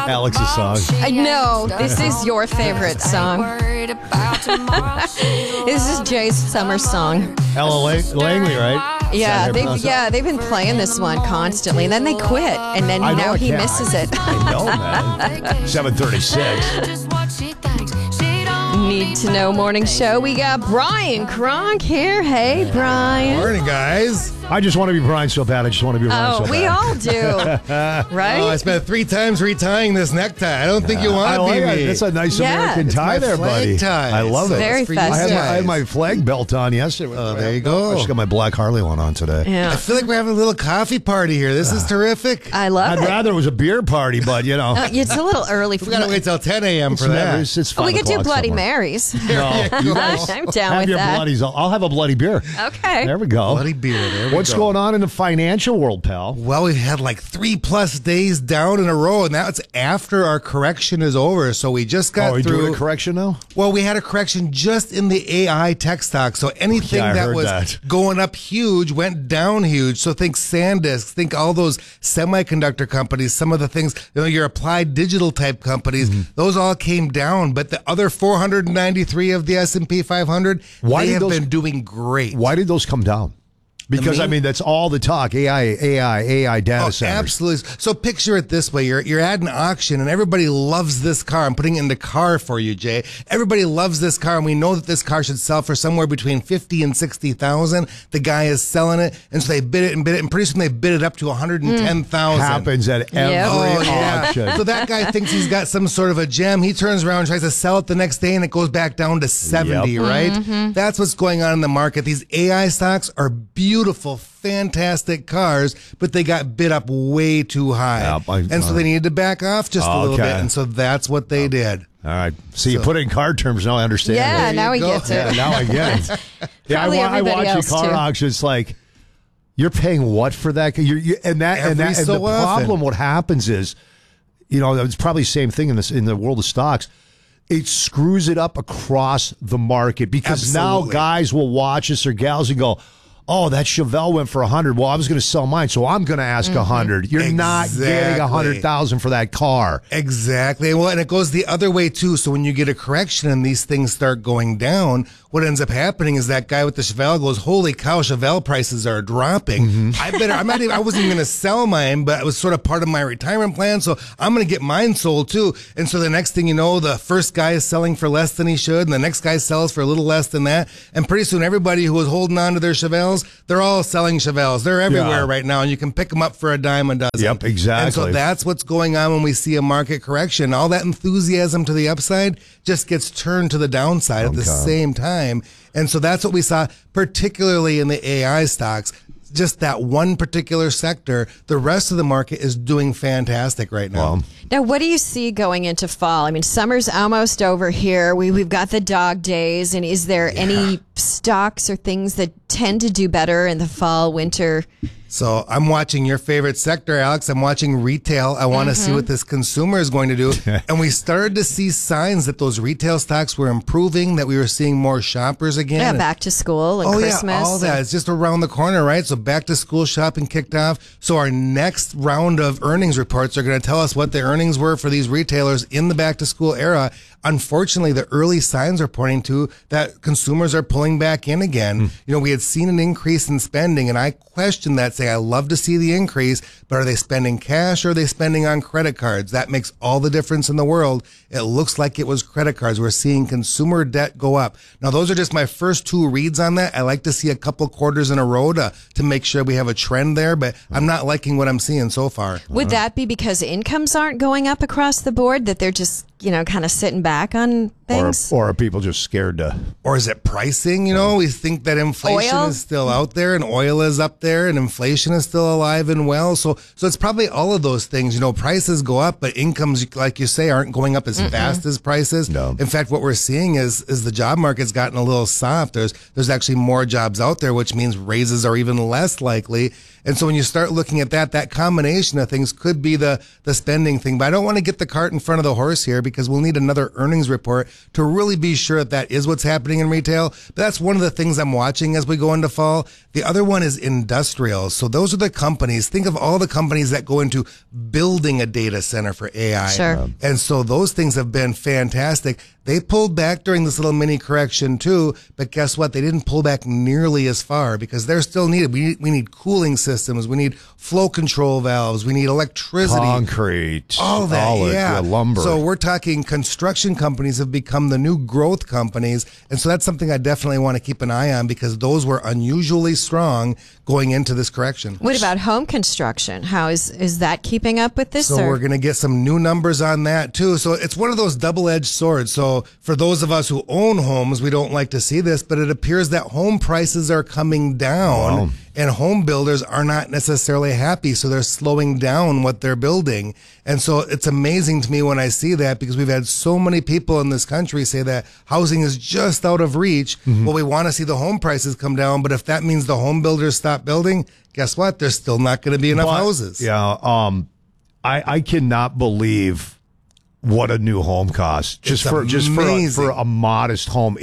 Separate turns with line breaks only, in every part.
Alex's song.
No, this is your favorite song. This is Jay's summer song.
Ella Langley, right?
Yeah, they've been playing this one constantly, and then they quit, and then now he misses it.
I know, man. 7:36.
Need to Know Morning Show. We got Brian Kronk here. Hey, Brian.
Morning, guys.
I just want to be Brian so bad. I just want to be Brian so bad.
We all do, right?
Oh, I spent 3 times retying this necktie. I don't think you want to be me.
That's a nice American tie there, buddy.
Tie.
I love it.
Very festive.
I had my flag belt on yesterday.
Oh, there you go.
I just got my black Harley one on today.
Yeah.
I feel like we're having a little coffee party here. This is terrific.
I love
I'd
it.
rather it was a beer party, but you know.
It's a little early for
We got to wait till 10 a.m. for that.
It's 5
we could do
o'clock
Bloody
somewhere.
Marys.
No, you guys
I'm down
have
with
your
that.
bloodies. I'll have a bloody beer.
Okay.
There we go.
Bloody beer. There we
What's
go.
going on in the financial world, pal?
Well, we've had like 3+ days down in a row, and that's after our correction is over. So we just got
Are we
through.
doing a correction now?
Well, we had a correction just in the AI tech stock. So anything
Yeah, I
that
heard
was
that.
going up huge went down huge. So think SanDisk, think all those semiconductor companies, some of the things, your applied digital type companies,
Mm-hmm.
those all came down. But the other 493 of the S&P 500,
Why
they
did
have
those-
been doing great.
Why did those come down? Because, I mean, that's all the talk. AI data centers.
Absolutely. So picture it this way. You're at an auction and everybody loves this car. I'm putting it in the car for you, Jay. Everybody loves this car, and we know that this car should sell for somewhere between 50 and 60,000. The guy is selling it, and so they bid it, and pretty soon they bid it up to 110,000.
Happens at every auction.
So that guy thinks he's got some sort of a gem. He turns around and tries to sell it the next day, and it goes back down to 70, right? That's what's going on in the market. These AI stocks are beautiful, fantastic cars, but they got bid up way too high. And so they needed to back off just a little bit. And so that's what they did.
All right. So you put it in car terms. Now I understand.
Yeah, now he gets it.
Yeah, now I get it.
Probably
I
everybody
watch
else,
a car
too.
auction. It's like, you're paying what for that? And
so
the problem,
often.
what happens is, it's probably the same thing in the world of stocks. It screws it up across the market because now
Absolutely.
guys will watch us or gals and go, oh, that Chevelle went for 100. Well, I was going to sell mine, so I'm going to ask 100. You're not getting 100,000 for that car.
Exactly. Well, and it goes the other way too. So when you get a correction and these things start going down, what ends up happening is that guy with the Chevelle goes, "Holy cow, Chevelle prices are dropping. I wasn't going to sell mine, but it was sort of part of my retirement plan, so I'm going to get mine sold too." And so the next thing you know, the first guy is selling for less than he should, and the next guy sells for a little less than that. And pretty soon, everybody who was holding on to their Chevelles, they're all selling Chevelles. They're everywhere right now, and you can pick them up for a dime a dozen.
Yep, exactly.
And so that's what's going on when we see a market correction. All that enthusiasm to the upside just gets turned to the downside at the same time. And so that's what we saw, particularly in the AI stocks. Just that one particular sector. The rest of the market is doing fantastic right now.
Now, what do you see going into fall? I mean, summer's almost over here. We've got the dog days. And is there any stocks or things that tend to do better in the fall, winter?
So I'm watching your favorite sector, Alex. I'm watching retail. I want to see what this consumer is going to do. And we started to see signs that those retail stocks were improving, that we were seeing more shoppers again.
Yeah, back to school and Christmas.
Yeah, all that. It's just around the corner, right? So back to school shopping kicked off. So our next round of earnings reports are going to tell us what the earnings were for these retailers in the back to school era. Unfortunately, the early signs are pointing to that consumers are pulling back in again. We had seen an increase in spending, and I question that, say, I love to see the increase, but are they spending cash or are they spending on credit cards? That makes all the difference in the world. It looks like it was credit cards. We're seeing consumer debt go up. Now, those are just my first 2 reads on that. I like to see a couple quarters in a row to make sure we have a trend there, but I'm not liking what I'm seeing so far.
Would that be because incomes aren't going up across the board, that they're just, kind of sitting back on things?
Or are people just scared to?
Or is it pricing? We think that inflation
Oil?
is still out there and oil is up there and inflation is still alive and well. So it's probably all of those things. Prices go up, but incomes, like you say, aren't going up as fast as prices.
No.
In fact, what we're seeing is the job market's gotten a little soft. There's actually more jobs out there, which means raises are even less likely. And so when you start looking at that combination of things could be the spending thing. But I don't want to get the cart in front of the horse here because we'll need another earnings report to really be sure that is what's happening in retail. But that's one of the things I'm watching as we go into fall. The other one is industrial. So those are the companies. Think of all the companies that go into building a data center for AI.
Sure.
And so those things have been fantastic. They pulled back during this little mini correction too, but guess what? They didn't pull back nearly as far because they're still needed. We need cooling systems. We need flow control valves. We need electricity.
Concrete.
All that,
lumber.
So we're talking construction companies have become the new growth companies. And so that's something I definitely want to keep an eye on because those were unusually strong going into this correction.
What about home construction? How is that keeping up with this?
So
or?
we're going to get some new numbers on that too. So it's one of those double-edged swords. So for those of us who own homes, we don't like to see this, but it appears that home prices are coming down.
Wow.
And home builders are not necessarily happy, so they're slowing down what they're building. And so it's amazing to me when I see that because we've had so many people in this country say that housing is just out of reach.
Mm-hmm.
Well, we want to see the home prices come down, but if that means the home builders stop building, guess what? There's still not going to be enough houses.
Yeah. I cannot believe what a new home costs for a modest home.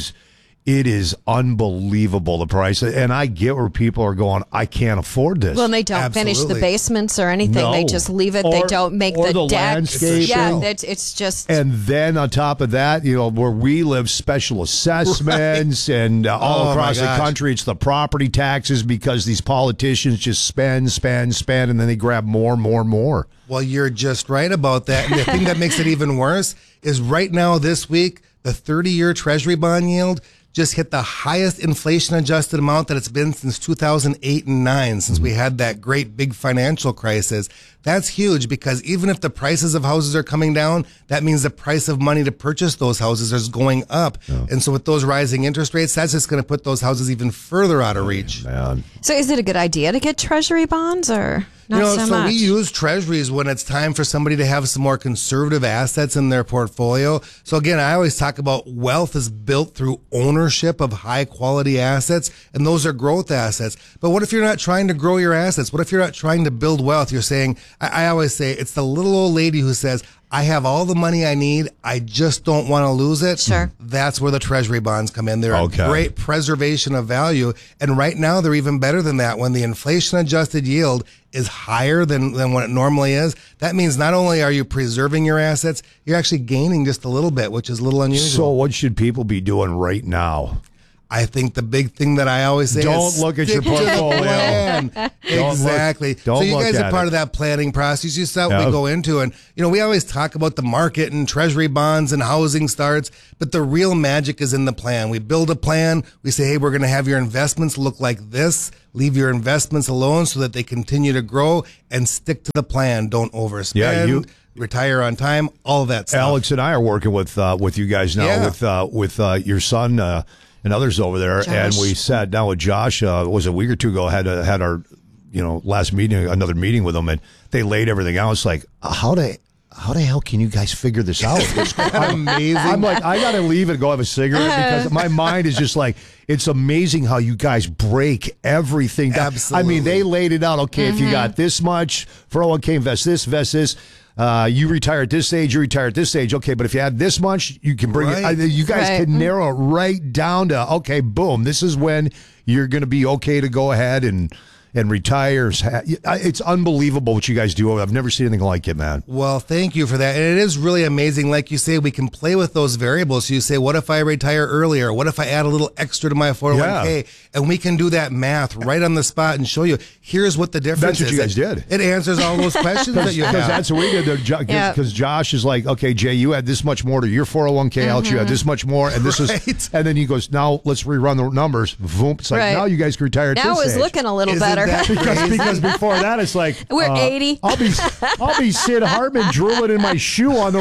It is unbelievable, the price. And I get where people are going, I can't afford this.
Well, and they don't finish the basements or anything.
No.
They just leave it. They don't make
or the
decks.
landscaping.
Yeah, it's just.
And then on top of that, where we live, special assessments and all across the country, it's the property taxes because these politicians just spend, and then they grab more.
Well, you're just right about that. And the thing that makes it even worse is right now this week, the 30-year Treasury bond yield just hit the highest inflation-adjusted amount that it's been since 2008 and 9, since we had that great big financial crisis. That's huge because even if the prices of houses are coming down, that means the price of money to purchase those houses is going up. Yeah. And so with those rising interest rates, that's just going to put those houses even further out of reach.
Man.
So is it a good idea to get Treasury bonds or not so much?
We use Treasuries when it's time for somebody to have some more conservative assets in their portfolio. So again, I always talk about wealth is built through ownership of high quality assets, and those are growth assets. But what if you're not trying to grow your assets? What if you're not trying to build wealth? You're saying, I always say it's the little old lady who says, I have all the money I need. I just don't want to lose it.
Sure.
That's where the Treasury bonds come in. They're a great preservation of value. And right now they're even better than that. When the inflation adjusted yield is higher than what it normally is, that means not only are you preserving your assets, you're actually gaining just a little bit, which is a little unusual.
So what should people be doing right now?
I think the big thing that I always say
is look at your portfolio.
Exactly. So you guys are part of that planning process. You saw what we go into. And, we always talk about the market and Treasury bonds and housing starts, but the real magic is in the plan. We build a plan. We say, hey, we're going to have your investments look like this. Leave your investments alone so that they continue to grow and stick to the plan. Don't overspend.
Yeah,
retire on time, all that stuff.
Alex and I are working with you guys now with your son and others over there,
Josh.
and we sat down with Josh. Was a week or two ago. Had our last meeting, another meeting with them, and they laid everything out. It's like how the hell can you guys figure this out? It's
amazing.
I'm like, I got to leave and go have a cigarette because my mind is just like, it's amazing how you guys break everything down.
Absolutely.
I mean, they laid it out. Okay, if you got this much, 401k, invest this. You retire at this age, you retire at this age. Okay, but if you had this much, you can bring it. You guys can narrow it right down to, okay, boom, this is when you're going to be okay to go ahead and retire. It's unbelievable what you guys do. I've never seen anything like it, man.
Well, thank you for that. And it is really amazing. Like you say, we can play with those variables. So you say, what if I retire earlier? What if I add a little extra to my 401k? Yeah. And we can do that math right on the spot and show you, here's what the difference is.
That's what you guys did.
It answers all those questions that you have.
Because that's what we did. Because Josh is like, okay, Jay, you had this much more to your 401k. Alex, you had this much more. And this is, and then he goes, now let's rerun the numbers. Boom. It's like, now you guys can retire at
now
this
it's looking a little better.
Because before that, it's like
we're 80.
I'll be Sid Hartman drooling in my shoe on the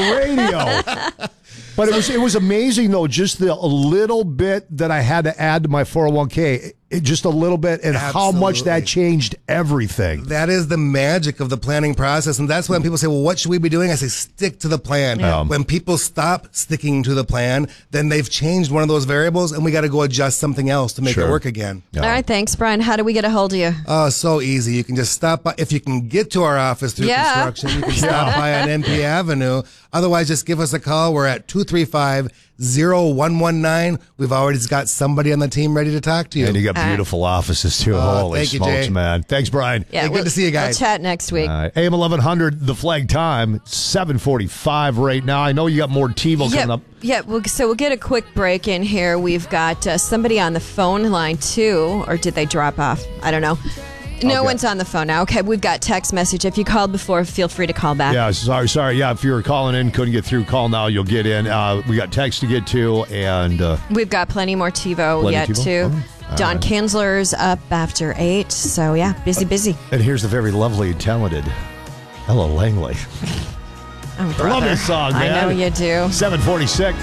radio. But it was amazing though, just the little bit that I had to add to my 401k. just a little bit and how much that changed everything.
That is the magic of the planning process. And that's when people say, well, what should we be doing? I say, stick to the plan. When people stop sticking to the plan, then they've changed one of those variables and we got to go adjust something else to make it work again.
All right. Thanks, Brian. How do we get a hold of you?
Oh, so easy. You can just stop by. If you can get to our office through construction, you can stop by on NP Avenue. Otherwise, just give us a call. We're at 235-0119. We've already got somebody on the team ready to talk to you.
And you got beautiful offices, too. Holy smokes, man. Thanks, Brian.
Yeah, good to see you guys.
We'll chat next week.
AM 1100, the flag time, 7:45 right now. I know you got more TiVo coming up.
Yeah, so we'll get a quick break in here. We've got somebody on the phone line, too. Or did they drop off? I don't know. No one's on the phone now. Okay, we've got text message. If you called before, feel free to call back.
Yeah, sorry. Yeah, if you were calling in, couldn't get through, call now. You'll get in. We got text to get to, and
we've got plenty more TiVo yet, too. Don Kinsler's up after 8, so yeah, busy.
And here's the very lovely and talented Ella Langley.
Oh,
I love this song, man.
I know you do.
7:46.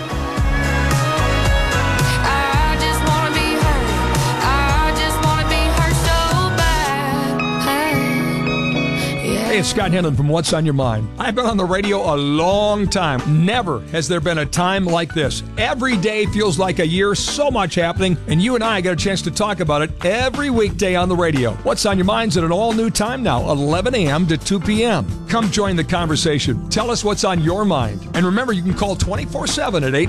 Hey, it's Scott Henlon from What's on Your Mind. I've been on the radio a long time. Never has there been a time like this. Every day feels like a year, so much happening, and you and I get a chance to talk about it every weekday on the radio. What's on Your Mind's at an all-new time now, 11 a.m. to 2 p.m. Come join the conversation. Tell us what's on your mind. And remember, you can call 24/7 at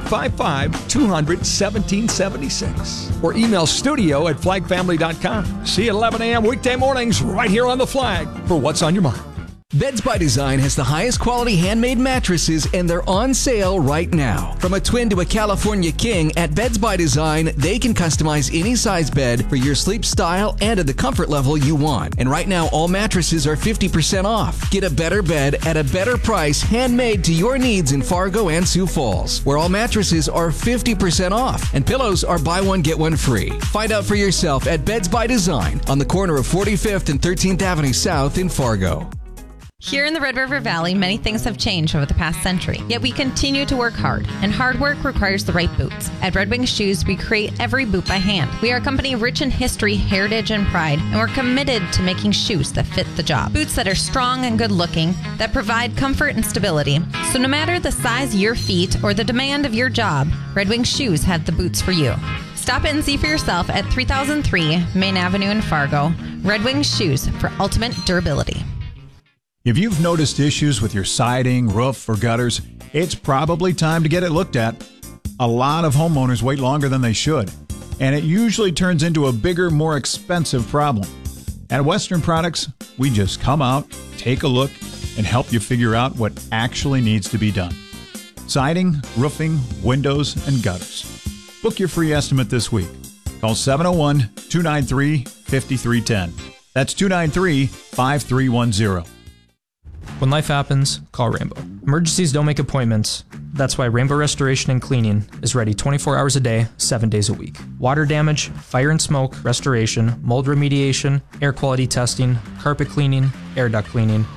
855-200-1776 or email studio@flagfamily.com. See you at 11 a.m. weekday mornings right here on The Flag for What's on Your Mind.
Beds by Design has the highest quality handmade mattresses, and they're on sale right now. From a twin to a California king, at Beds by Design, they can customize any size bed for your sleep style and at the comfort level you want. And right now, all mattresses are 50% off. Get a better bed at a better price, handmade to your needs in Fargo and Sioux Falls, where all mattresses are 50% off and pillows are buy one, get one free. Find out for yourself at Beds by Design on the corner of 45th and 13th Avenue South in Fargo.
Here in the Red River Valley, many things have changed over the past century, yet we continue to work hard, and hard work requires the right boots. At Red Wing Shoes, we create every boot by hand. We are a company rich in history, heritage, and pride, and we're committed to making shoes that fit the job. Boots that are strong and good-looking, that provide comfort and stability. So no matter the size of your feet or the demand of your job, Red Wing Shoes had the boots for you. Stop in and see for yourself at 3003 Main Avenue in Fargo. Red Wing Shoes for ultimate durability.
If you've noticed issues with your siding, roof, or gutters, it's probably time to get it looked at. A lot of homeowners wait longer than they should, and it usually turns into a bigger, more expensive problem. At Western Products, we just come out, take a look, and help you figure out what actually needs to be done. Siding, roofing, windows, and gutters. Book your free estimate this week. Call 701-293-5310. That's 293-5310.
When life happens, call Rainbow. Emergencies don't make appointments. That's why Rainbow Restoration and Cleaning is ready 24 hours a day, 7 days a week. Water damage, fire and smoke, restoration, mold remediation, air quality testing, carpet cleaning, air duct cleaning,